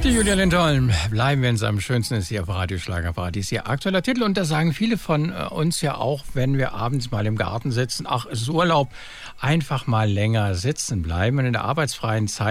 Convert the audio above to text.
Die Julia Lindholm, bleiben wir uns am schönsten, ist hier auf Radio Schlagerparadies. Ihr aktueller Titel, und da sagen viele von uns ja auch, wenn wir abends mal im Garten sitzen, ach, es ist Urlaub, einfach mal länger sitzen bleiben. Und in der arbeitsfreien Zeit